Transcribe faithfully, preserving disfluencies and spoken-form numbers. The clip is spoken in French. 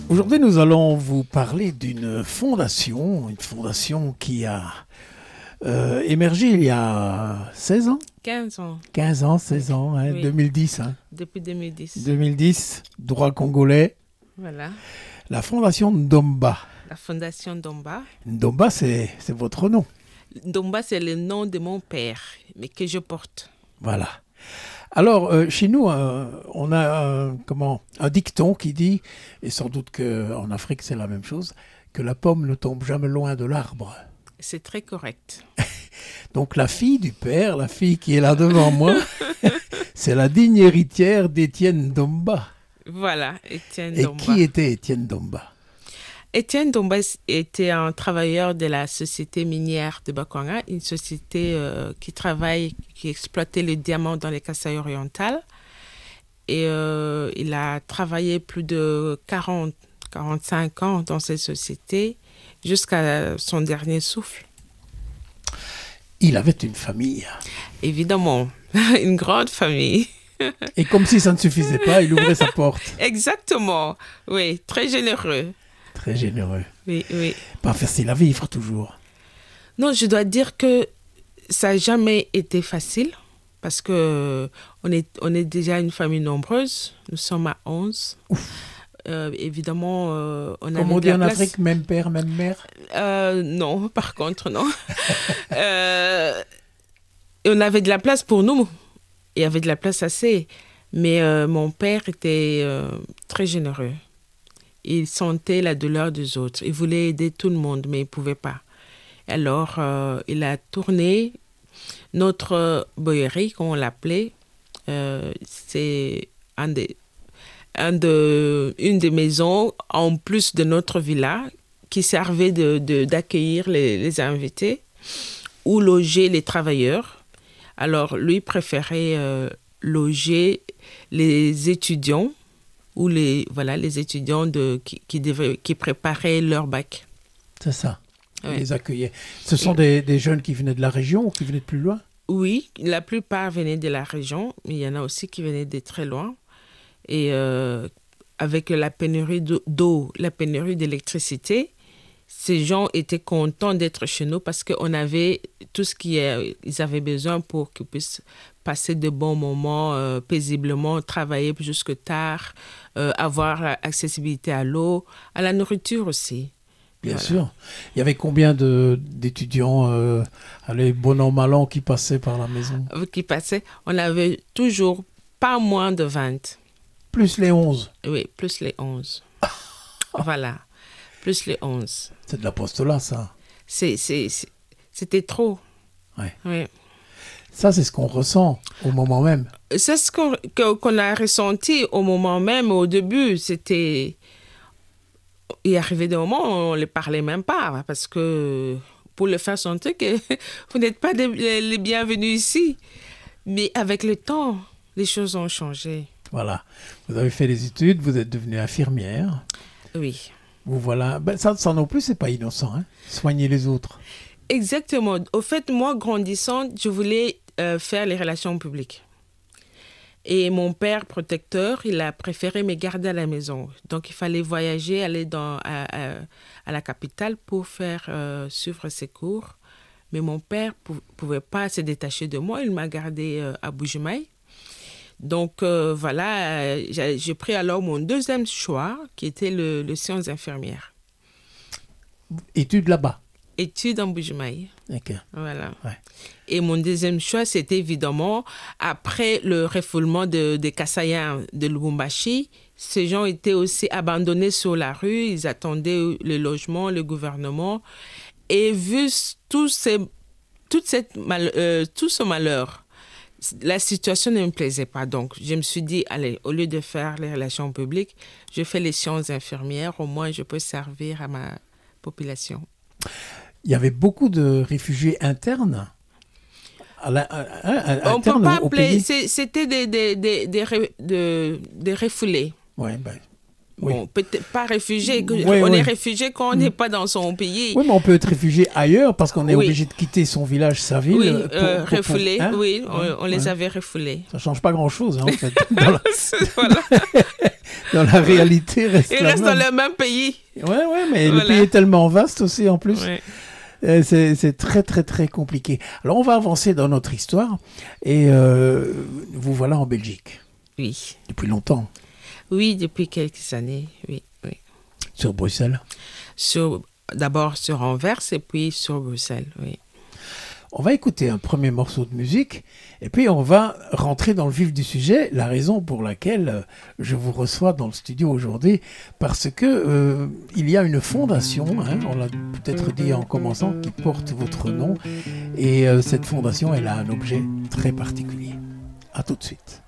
Aujourd'hui, nous allons vous parler d'une fondation, une fondation qui a euh, émergé il y a seize ans, quinze ans. quinze ans, seize ans, hein, Oui. deux mille dix. Hein. Depuis deux mille dix. deux mille dix, droit congolais, Voilà. la fondation Ndomba. La fondation Ndomba. Ndomba, c'est, c'est votre nom. Ndomba, c'est le nom de mon père, mais que je porte. Voilà. Alors, euh, chez nous, euh, on a euh, comment, un dicton qui dit, et sans doute qu'en Afrique c'est la même chose, que la pomme ne tombe jamais loin de l'arbre. C'est très correct. Donc la fille du père, la fille qui est là devant moi, c'est la digne héritière d'Étienne Ndomba. Voilà, Étienne Et Ndomba. qui était Étienne Ndomba? Étienne Ndomba était un travailleur de la société minière de Bakwanga, une société euh, qui travaille, qui exploitait les diamants dans les Kasaï orientales. Et euh, il a travaillé plus de quarante, quarante-cinq ans dans cette société jusqu'à son dernier souffle. Il avait une famille. Évidemment, une grande famille. Et comme si ça ne suffisait pas, il ouvrait sa porte. Exactement, oui, très généreux. Très généreux. Oui, oui. Pas facile à vivre toujours. Non, je dois dire que ça n'a jamais été facile parce que on est, on est déjà une famille nombreuse. Nous sommes à onze. Euh, évidemment, euh, on a Comme on dit en place. Afrique, même père, même mère. Euh, non, par contre, non. euh, on avait de la place pour nous. Il y avait de la place assez. Mais euh, mon père était euh, très généreux. Il sentait la douleur des autres. Il voulait aider tout le monde, mais il ne pouvait pas. Alors, euh, il a tourné notre boyerie, comme on l'appelait. Euh, c'est un des, un de, une des maisons, en plus de notre villa, qui servait de, de, d'accueillir les, les invités ou loger les travailleurs. Alors, lui préférait euh, loger les étudiants ou les, voilà, les étudiants de, qui, qui, devaient, qui préparaient leur bac. C'est ça. Il Ouais. les accueillait. Ce sont des, des jeunes qui venaient de la région ou qui venaient de plus loin? Oui, la plupart venaient de la région, mais il y en a aussi qui venaient de très loin. Et euh, avec la pénurie d'eau, la pénurie d'électricité, ces gens étaient contents d'être chez nous parce qu'on avait tout ce qu'ils avaient besoin pour qu'ils puissent passer de bons moments euh, paisiblement, travailler jusque tard, euh, avoir accessibilité à l'eau, à la nourriture aussi. Bien Voilà. sûr. Il y avait combien de, d'étudiants, euh, allez, bon an, mal an, qui passaient par la maison? Qui passaient, on avait toujours pas moins de vingt. Plus les onze. Oui, plus les onze. Voilà, plus les onze. C'est de l'apostolat, ça. C'est, c'est, c'est, c'était trop. Ouais. Oui. Ça, c'est ce qu'on ressent au moment même. C'est ce qu'on, que, qu'on a ressenti au moment même. Au début, c'était... Il arrivait des moments où on ne les parlait même pas parce que pour le faire sentir que vous n'êtes pas des, les bienvenus ici. Mais avec le temps, les choses ont changé. Voilà. Vous avez fait des études, vous êtes devenue infirmière. Oui. Vous voilà. Ben, ça, ça non plus, c'est pas innocent, hein. Soigner les autres. Exactement. Au fait, moi, grandissante, je voulais euh, faire les relations publiques. Et mon père protecteur, il a préféré me garder à la maison. Donc, il fallait voyager, aller dans, à, à, à la capitale pour faire euh, suivre ses cours. Mais mon père ne pouvait pas se détacher de moi. Il m'a gardé euh, à Bujumaï. Donc, euh, voilà, euh, j'ai, j'ai pris alors mon deuxième choix, qui était le, le sciences infirmières. Études là-bas. Études en Bujumaï. Ok. Voilà. Ouais. Et mon deuxième choix, c'était évidemment, après le refoulement de, des Kasaïens de Lubumbashi, ces gens étaient aussi abandonnés sur la rue, ils attendaient le logement, le gouvernement. Et vu tout, ces, toute cette mal, euh, tout ce malheur, la situation ne me plaisait pas. Donc, je me suis dit, allez, au lieu de faire les relations publiques, je fais les sciences infirmières, au moins je peux servir à ma population. Il y avait beaucoup de réfugiés internes. À la, à, à, On ne peut pas au appeler, pays. c'est, c'était des, des, des, des, des, des refoulés. Ouais, ben, Oui. Bon, peut-être pas réfugié. Oui, on oui. est réfugié quand on n'est pas dans son pays. Oui, mais on peut être réfugié ailleurs parce qu'on est Oui. obligé de quitter son village, sa ville. Oui, pour- euh, pour- pour- refoulés, hein oui, on, Ouais, on les ouais. avait refoulés. Ça change pas grand-chose, hein, en fait. Dans la, Voilà. dans la réalité, reste Ils la restent dans même. le même pays. Ouais, ouais, mais Voilà. le pays est tellement vaste aussi, en plus. Ouais. Euh, C'est c'est très, très, très compliqué. Alors, on va avancer dans notre histoire. Et euh, vous voilà en Belgique, Oui. depuis longtemps, Oui, depuis quelques années, oui, oui. sur Bruxelles. Sur, d'abord sur Anvers et puis sur Bruxelles, oui. On va écouter un premier morceau de musique et puis on va rentrer dans le vif du sujet, la raison pour laquelle euh, je vous reçois dans le studio aujourd'hui, parce que euh, il y a une fondation, hein, on l'a peut-être dit en commençant, qui porte votre nom et euh, cette fondation, elle a un objet très particulier. À tout de suite.